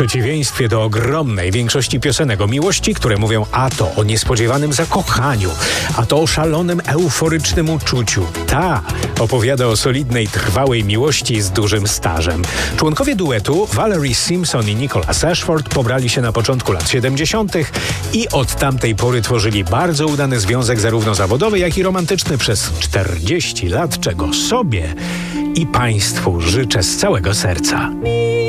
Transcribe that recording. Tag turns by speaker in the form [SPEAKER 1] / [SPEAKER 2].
[SPEAKER 1] przeciwieństwie do ogromnej większości piosenek o miłości, które mówią a to o niespodziewanym zakochaniu, a to o szalonym, euforycznym uczuciu. Ta opowiada o solidnej, trwałej miłości z dużym stażem. Członkowie duetu Valerie Simpson i Nicholas Ashford pobrali się na początku lat 70. i od tamtej pory tworzyli bardzo udany związek zarówno zawodowy, jak i romantyczny przez 40 lat, czego sobie i państwu życzę z całego serca.